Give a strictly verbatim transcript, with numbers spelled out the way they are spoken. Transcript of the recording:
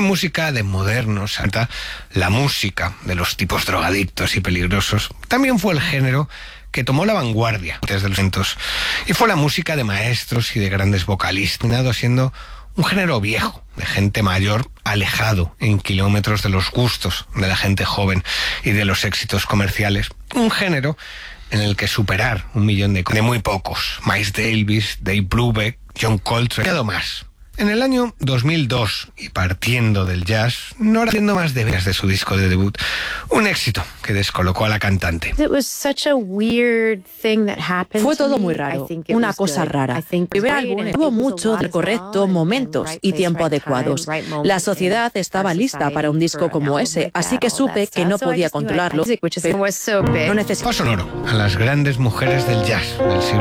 música de modernos, Santa, la música de los tipos drogadictos y peligrosos, también fue el género que tomó la vanguardia desde los cientos, y fue la música de maestros y de grandes vocalistas, terminado siendo un género viejo, de gente mayor, alejado en kilómetros de los gustos de la gente joven y de los éxitos comerciales. Un género en el que superar un millón de, de muy pocos, Miles Davis, Dave Brubeck, John Coltrane, y más. En el año dos mil dos, y partiendo del jazz, no haciendo más de veras de su disco de debut, un éxito que descolocó a la cantante. Fue todo muy raro, una cosa rara. El primer álbum tuvo mucho de correcto, momentos y tiempo adecuados. La sociedad estaba lista para un disco como ese, así que supe que no podía controlarlo. No necesitaba sonoro a las grandes mujeres del jazz del siglo